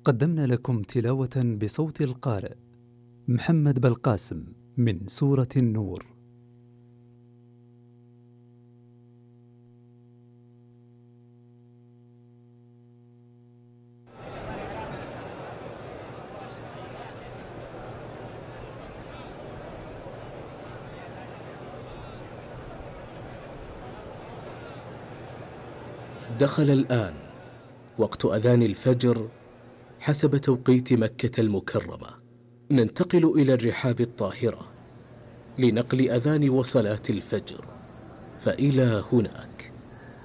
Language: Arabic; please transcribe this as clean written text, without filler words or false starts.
قدمنا لكم تلاوة بصوت القارئ محمد بالقاسم من سورة النور. دخل الآن وقت أذان الفجر حسب توقيت مكة المكرمة. ننتقل إلى الرحاب الطاهرة لنقل أذان وصلاة الفجر، فإلى هناك.